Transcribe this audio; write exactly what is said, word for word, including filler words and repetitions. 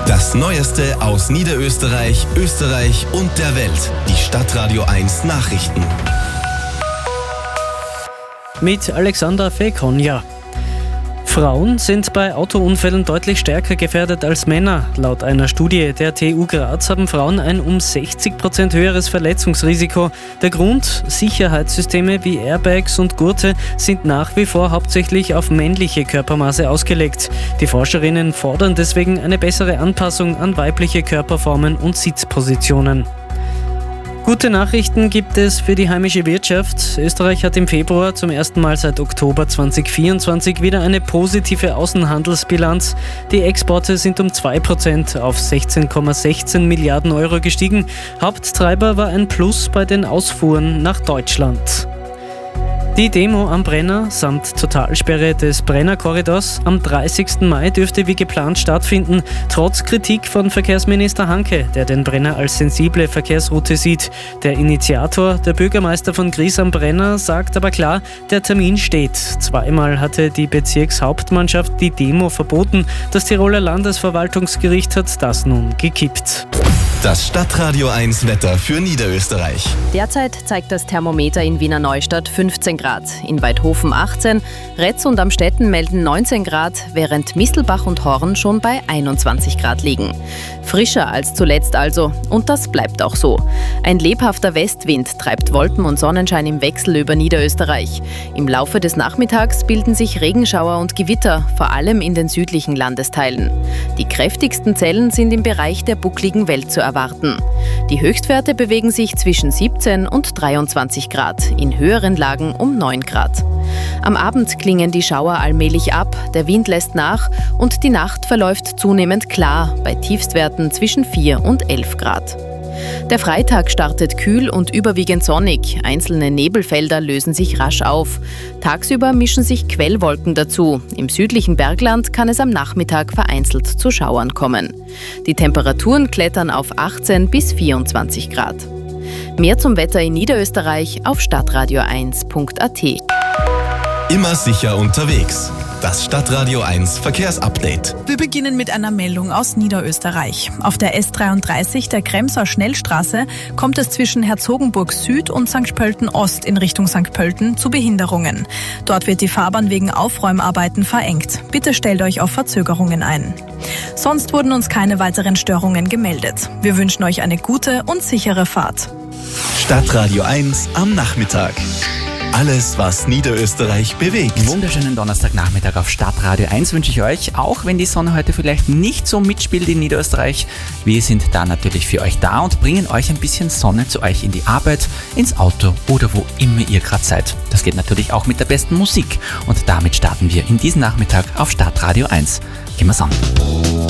Das Neueste aus Niederösterreich, Österreich und der Welt. Die Stadtradio eins Nachrichten. Mit Alexander Fekonja. Frauen sind bei Autounfällen deutlich stärker gefährdet als Männer. Laut einer Studie der T U Graz haben Frauen ein um sechzig Prozent höheres Verletzungsrisiko. Der Grund? Sicherheitssysteme wie Airbags und Gurte sind nach wie vor hauptsächlich auf männliche Körpermaße ausgelegt. Die Forscherinnen fordern deswegen eine bessere Anpassung an weibliche Körperformen und Sitzpositionen. Gute Nachrichten gibt es für die heimische Wirtschaft. Österreich hat im Februar zum ersten Mal seit Oktober zweitausendvierundzwanzig wieder eine positive Außenhandelsbilanz. Die Exporte sind um zwei Prozent auf sechzehn Komma sechzehn Milliarden Euro gestiegen. Haupttreiber war ein Plus bei den Ausfuhren nach Deutschland. Die Demo am Brenner samt Totalsperre des Brenner-Korridors am dreißigsten Mai dürfte wie geplant stattfinden, trotz Kritik von Verkehrsminister Hanke, der den Brenner als sensible Verkehrsroute sieht. Der Initiator, der Bürgermeister von Gries am Brenner, sagt aber klar, der Termin steht. Zweimal hatte die Bezirkshauptmannschaft die Demo verboten. Das Tiroler Landesverwaltungsgericht hat das nun gekippt. Das Stadtradio eins Wetter für Niederösterreich. Derzeit zeigt das Thermometer in Wiener Neustadt fünfzehn Grad, in Weidhofen achtzehn, Retz und Amstetten melden neunzehn Grad, während Mistelbach und Horn schon bei einundzwanzig Grad liegen. Frischer als zuletzt also, und das bleibt auch so. Ein lebhafter Westwind treibt Wolken und Sonnenschein im Wechsel über Niederösterreich. Im Laufe des Nachmittags bilden sich Regenschauer und Gewitter, vor allem in den südlichen Landesteilen. Die kräftigsten Zellen sind im Bereich der buckligen Welt zu erwarten. Die Höchstwerte bewegen sich zwischen siebzehn und dreiundzwanzig Grad, in höheren Lagen um neun Grad. Am Abend klingen die Schauer allmählich ab, der Wind lässt nach und die Nacht verläuft zunehmend klar, bei Tiefstwerten zwischen vier und elf Grad. Der Freitag startet kühl und überwiegend sonnig. Einzelne Nebelfelder lösen sich rasch auf. Tagsüber mischen sich Quellwolken dazu. Im südlichen Bergland kann es am Nachmittag vereinzelt zu Schauern kommen. Die Temperaturen klettern auf achtzehn bis vierundzwanzig Grad. Mehr zum Wetter in Niederösterreich auf stadtradio eins punkt a t. Immer sicher unterwegs. Das Stadtradio eins Verkehrsupdate. Wir beginnen mit einer Meldung aus Niederösterreich. Auf der S dreiunddreißig der Kremser Schnellstraße kommt es zwischen Herzogenburg Süd und Sankt Pölten Ost in Richtung Sankt Pölten zu Behinderungen. Dort wird die Fahrbahn wegen Aufräumarbeiten verengt. Bitte stellt euch auf Verzögerungen ein. Sonst wurden uns keine weiteren Störungen gemeldet. Wir wünschen euch eine gute und sichere Fahrt. Stadtradio eins am Nachmittag. Alles, was Niederösterreich bewegt. Wunderschönen Donnerstagnachmittag auf Stadtradio eins wünsche ich euch, auch wenn die Sonne heute vielleicht nicht so mitspielt in Niederösterreich. Wir sind da natürlich für euch da und bringen euch ein bisschen Sonne zu euch in die Arbeit, ins Auto oder wo immer ihr gerade seid. Das geht natürlich auch mit der besten Musik und damit starten wir in diesen Nachmittag auf Stadtradio eins. Gehen wir's an.